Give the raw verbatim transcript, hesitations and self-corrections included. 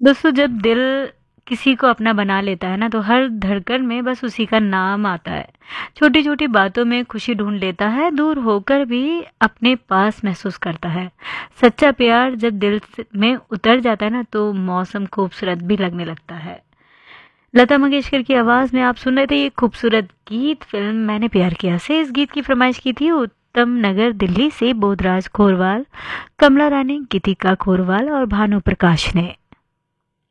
दोस्तों, जब दिल किसी को अपना बना लेता है ना, तो हर धड़कन में बस उसी का नाम आता है। छोटी छोटी बातों में खुशी ढूंढ लेता है, दूर होकर भी अपने पास महसूस करता है। सच्चा प्यार जब दिल से- में उतर जाता है ना, तो मौसम खूबसूरत भी लगने लगता है। लता मंगेशकर की आवाज में आप सुन रहे थे ये खूबसूरत गीत फिल्म मैंने प्यार किया से। इस गीत की फरमाइश की थी उत्तम नगर दिल्ली से बोधराज खोरवाल, कमला रानी, गीतिका खोरवाल और भानु प्रकाश ने।